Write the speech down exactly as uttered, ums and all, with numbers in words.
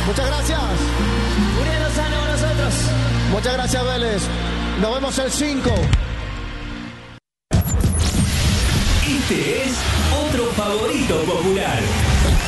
Muchas gracias. Uriel Lozano con nosotros. Muchas gracias, Vélez. Nos vemos el cinco. Este es otro favorito popular.